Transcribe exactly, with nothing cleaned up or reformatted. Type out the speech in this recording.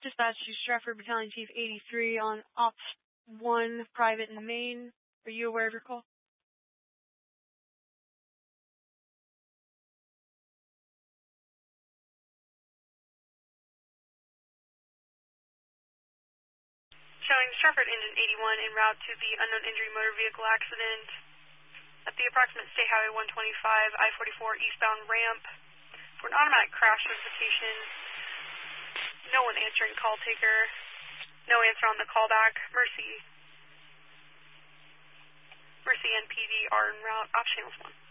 Dispatch to Stratford Battalion Chief eighty-three on Ops one, private in the main. Are you aware of your call? Showing Stratford Engine eighty-one en route to the unknown injury motor vehicle accident at the approximate State Highway one twenty-five, I forty-four eastbound ramp for an automatic crash notification. No one answering call taker. No answer on the callback. Mercy. Mercy and P D are en route. Ops channels one.